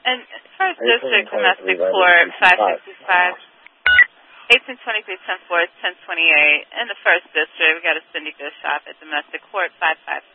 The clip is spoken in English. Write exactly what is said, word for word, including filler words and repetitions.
And First District Domestic Court, five sixty-five, eighteen twenty-three, ten four, ten twenty-eight. In the First District, we got a Cindy Bishop at Domestic Court, five five